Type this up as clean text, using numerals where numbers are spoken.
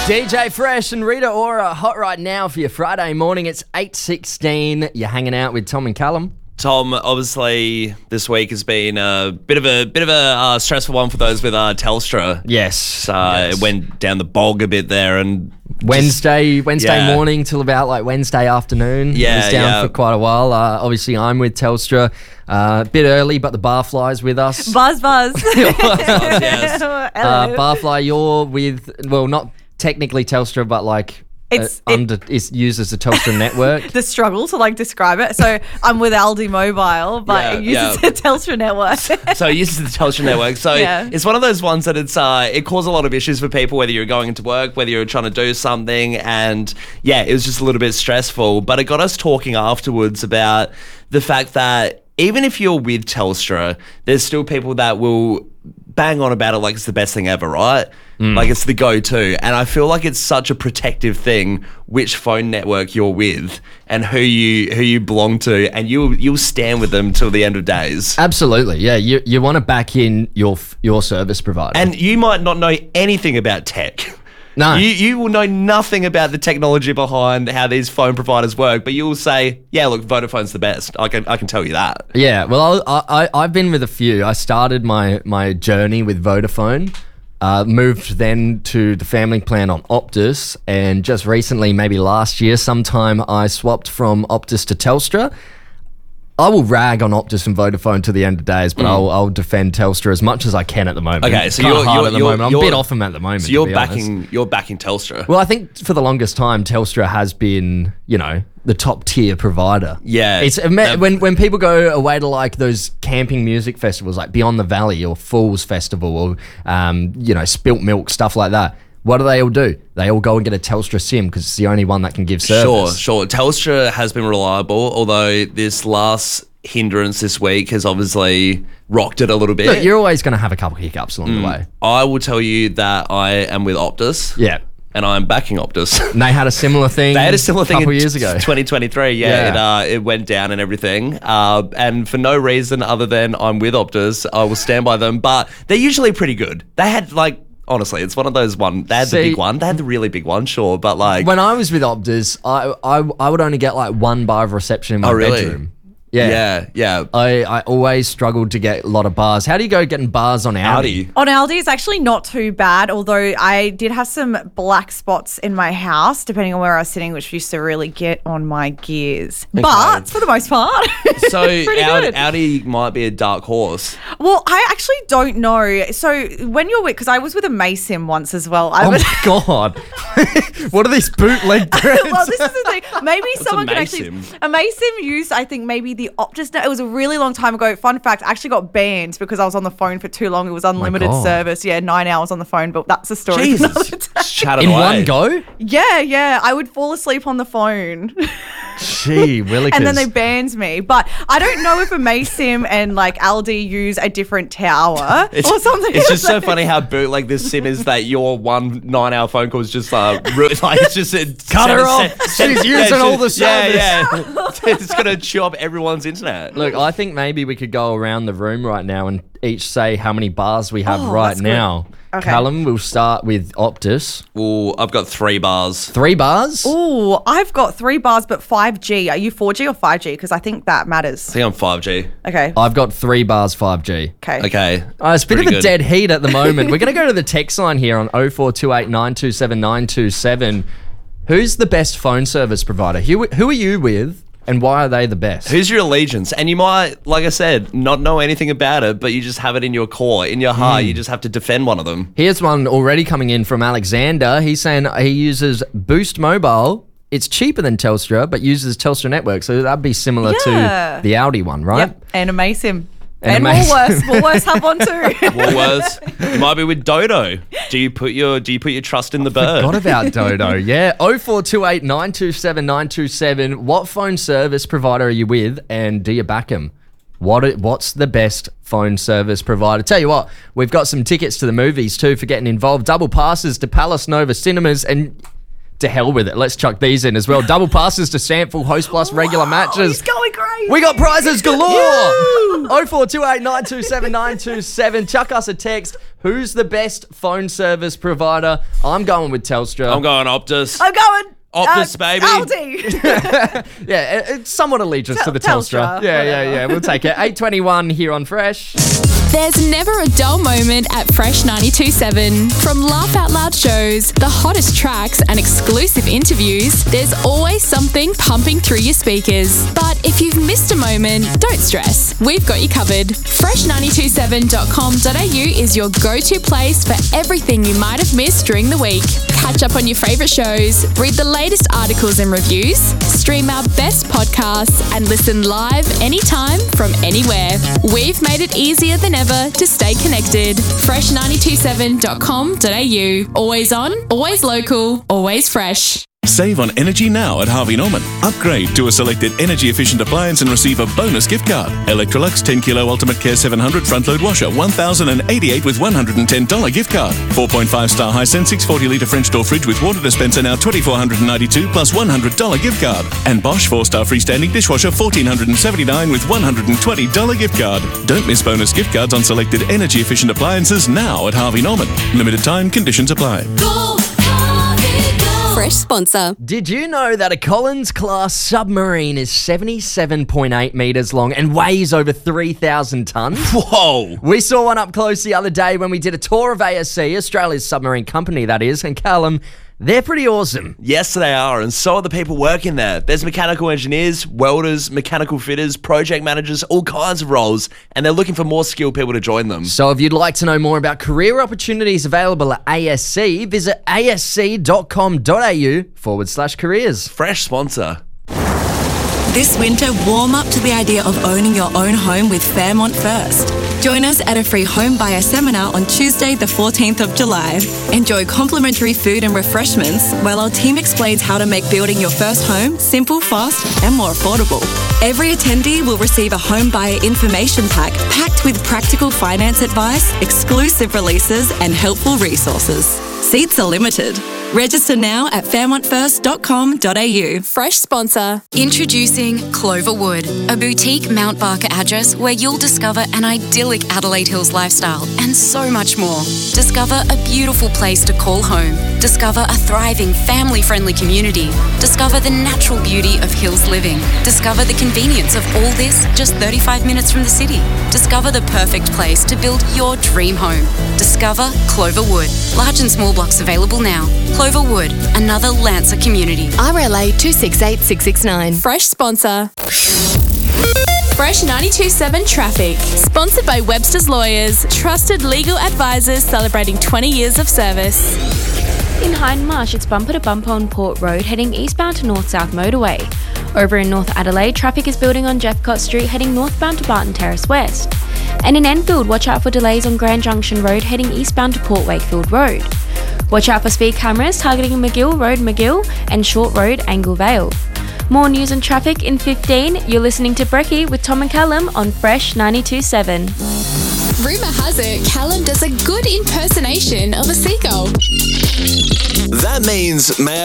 DJ Fresh and Rita Ora hot right now for your Friday morning. It's 8:16. You're hanging out with Tom and Callum. Tom, obviously, this week has been a bit of a stressful one for those with Telstra. Yes. It went down the bog a bit there, and Wednesday yeah. morning till about like Wednesday afternoon. Yeah, it was down yeah. for quite a while. Obviously, I'm with Telstra. A bit early, but the barfly's with us. Buzz. yes. Hello. Barfly, you're with, well, not technically Telstra, but like It's uses the Telstra network. the struggle to like describe it. So I'm with Aldi Mobile, but it uses the Telstra network. So it uses the Telstra network. So Yeah. it's one of those ones that it caused a lot of issues for people, whether you're going into work, whether you're trying to do something. And yeah, it was just a little bit stressful. But it got us talking afterwards about the fact that even if you're with Telstra, there's still people that will bang on about it like it's the best thing ever, right? Like it's the go-to. And I feel like it's such a protective thing which phone network you're with and who you belong to, and you'll stand with them till the end of days. Absolutely, yeah. You want to back in your service provider. And you might not know anything about tech. No. You will know nothing about the technology behind how these phone providers work, but you will say, yeah, look, Vodafone's the best. I can tell you that. Yeah, well, I've been with a few. I started my journey with Vodafone, moved then to the family plan on Optus, and just recently, maybe last year sometime, I swapped from Optus to Telstra. I will rag on Optus and Vodafone to the end of days, but I'll defend Telstra as much as I can at the moment. Okay, so Kinda you're hard at the moment. I'm a you're- bit off them at the moment. So you're to be honest. backing Telstra. Well, I think for the longest time, Telstra has been, the top tier provider. Yeah. It's when people go away to like those camping music festivals, like Beyond the Valley or Falls Festival or Spilt Milk, stuff like that. What do? They all go and get a Telstra SIM because it's the only one that can give service. Sure. Telstra has been reliable, although this last hindrance this week has obviously rocked it a little bit. Look, you're always going to have a couple hiccups along the way. I will tell you that I am with Optus. Yeah. And I'm backing Optus. And they had a similar thing. They had a similar thing couple in years ago. 2023. Yeah. It went down and everything. And for no reason other than I'm with Optus, I will stand by them. But they're usually pretty good. They had honestly, it's one of those one. They had the big one. They had the really big one, sure, but like when I was with Optus, I would only get like one bar of reception in my bedroom. Yeah. I always struggled to get a lot of bars. How do you go getting bars on Audi? On Aldi, it's actually not too bad, although I did have some black spots in my house, depending on where I was sitting, which used to really get on my gears. But for the most part, So pretty good. Audi might be a dark horse. Well, I actually don't know. So when you're with, because I was with a Maysim once as well. Oh my God. What are these bootleg brands? Well, this is the thing. Maybe someone can actually. Maysim? A Maysim used, I think, maybe the Optus. It was a really long time ago. Fun fact, I actually got banned because I was on the phone for too long. It was unlimited God. service. Yeah, 9 hours on the phone, but that's a story. for another Jesus. day. Chat it In away. one go? Yeah. I would fall asleep on the phone. Gee, willikers. And then they banned me. But I don't know if a Maysim and like Aldi use a different tower or something. It's just so funny how bootleg this sim is that your 1 9-hour phone call is just really like it's just Cut her off. She's using all the service. Yeah. It's gonna chew up everyone's internet. Look, I think maybe we could go around the room right now and each say how many bars we have right that's good. now. Okay. Callum, we'll start with Optus. Well, I've got 3 bars. 3 bars? Oh, I've got 3 bars, but 5G. Are you 4G or 5G? Because I think that matters. I think I'm 5G. Okay. I've got 3 bars 5G. Okay. It's a bit of Pretty a good. dead heat at the moment. We're going to go to the text line here on 0428 927 927. Who's the best phone service provider? Who are you with and why are they the best? Who's your allegiance? And you might, like I said, not know anything about it, but you just have it in your core, in your heart. You just have to defend one of them. Here's one already coming in from Alexander. He's saying he uses Boost Mobile. It's cheaper than Telstra, but uses Telstra network. So that'd be similar Yeah. to the Audi one, right? Yep. And a Maysim. And And a Maysim. Woolworths. Woolworths have one too. Woolworths. You might be with Dodo. Do you put your trust in the bird? Forgot about Dodo. Yeah. 0428 927 927. What phone service provider are you with and do you back them? What's the best phone service provider? Tell you what, we've got some tickets to the movies too for getting involved. Double passes to Palace Nova Cinemas and to hell with it. Let's chuck these in as well. Double passes to Sample, Host Plus regular matches. He's going great. We got prizes galore. 0428 927 927. Chuck us a text. Who's the best phone service provider? I'm going with Telstra. I'm going Optus. I'm going Optus, baby. Aldi. Yeah, it's somewhat allegiance to the Telstra, Telstra. Yeah. We'll take it. 8:21 here on Fresh. There's never a dull moment at Fresh 92.7. From laugh out loud shows, the hottest tracks and exclusive interviews, there's always something pumping through your speakers. But if you've missed a moment, don't stress. We've got you covered. Fresh927.com.au is your go-to place for everything you might have missed during the week. Catch up on your favourite shows, read the latest articles and reviews, stream our best podcasts, and listen live anytime from anywhere. We've made it easier than ever to stay connected. Fresh927.com.au. Always on, always local, always fresh. Save on energy now at Harvey Norman. Upgrade to a selected energy-efficient appliance and receive a bonus gift card. Electrolux 10 Kilo Ultimate Care 700 front-load washer, $1,088 with $110 gift card. 4.5-star Hisense 640-litre French door fridge with water dispenser now $2,492 plus $100 gift card. And Bosch 4-star freestanding dishwasher $1,479 with $120 gift card. Don't miss bonus gift cards on selected energy-efficient appliances now at Harvey Norman. Limited time, conditions apply. Go, Fresh sponsor. Did you know that a Collins-class submarine is 77.8 metres long and weighs over 3,000 tonnes? Whoa. We saw one up close the other day when we did a tour of ASC, Australia's submarine company, that is, and Callum, they're pretty awesome. Yes, they are, and so are the people working there. There's mechanical engineers, welders, mechanical fitters, project managers, all kinds of roles, and they're looking for more skilled people to join them. So if you'd like to know more about career opportunities available at ASC, visit asc.com.au/careers. Fresh sponsor. This winter, warm up to the idea of owning your own home with Fairmont First. Join us at a free home buyer seminar on Tuesday, the 14th of July. Enjoy complimentary food and refreshments while our team explains how to make building your first home simple, fast, and more affordable. Every attendee will receive a home buyer information pack packed with practical finance advice, exclusive releases, and helpful resources. Seats are limited. Register now at fairmontfirst.com.au. Fresh sponsor. Introducing Cloverwood, a boutique Mount Barker address where you'll discover an idyllic Adelaide Hills lifestyle and so much more. Discover a beautiful place to call home. Discover a thriving, family-friendly community. Discover the natural beauty of hills living. Discover the convenience of all this just 35 minutes from the city. Discover the perfect place to build your dream home. Discover Cloverwood. Large and small blocks available now. Cloverwood, another Lancer community. RLA 268669. Fresh sponsor. Fresh 92.7 Traffic. Sponsored by Webster's Lawyers, trusted legal advisors celebrating 20 years of service. In Hindmarsh, it's bumper to bumper on Port Road heading eastbound to north-south motorway. Over in North Adelaide, traffic is building on Jeffcott Street heading northbound to Barton Terrace West. And in Enfield, watch out for delays on Grand Junction Road heading eastbound to Port Wakefield Road. Watch out for speed cameras targeting McGill Road, McGill, and Short Road, Angle Vale. More news and traffic in 15. You're listening to Brekkie with Tom and Callum on Fresh 92.7. Rumour has it, Callum does a good impersonation of a seagull. That means,